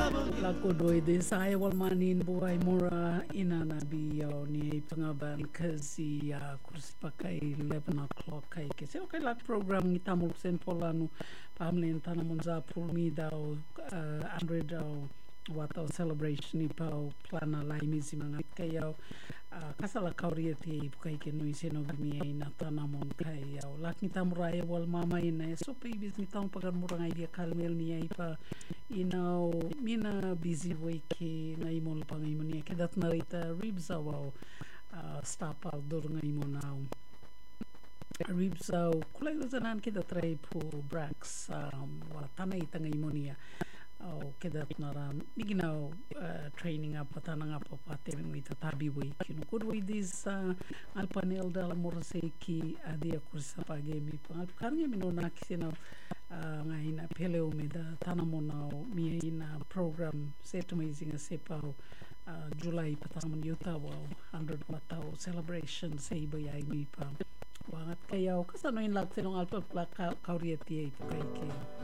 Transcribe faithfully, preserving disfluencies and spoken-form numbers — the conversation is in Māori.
Lako doi de saya wal manin buhay mura ina na biyaw ni pangaban kasi uh, kursi pakai eleven o'clock kay kasi okay lak program ngita mo sen polano pamlen tanamon za pulmi daw uh, andre daw wataw celebration ipaw plana laimisi mga kayaw uh, kasala kaurieti bukai kenui senogami ay natanamon kayaw lak ngita muraya wal mama ina so pa ibis ngita mo pagar murang idea kalmel niya ipa inaw mina busy wiki ngay mo pa ngay mo niya kedat narita ribs awaw uh, stop out dur ngay mo now ribs aw kulay usanan kita try po brax um, wala tanay tangay mo niya oh kedat naram biginaw uh, training up patana nga papate mo ito tabi week you know good way this uh, alpanel dala moraseki adia kursa pagemi pa karnya mino nakisina uh, nga ina peleo me da tanamo na mi ina program set amazing a sepaw uh, July patamon yuta wow one hundred wataw celebration say bayay mi pa wangat kayaw kasano in lag sinong alpa kaurieti ay kay kay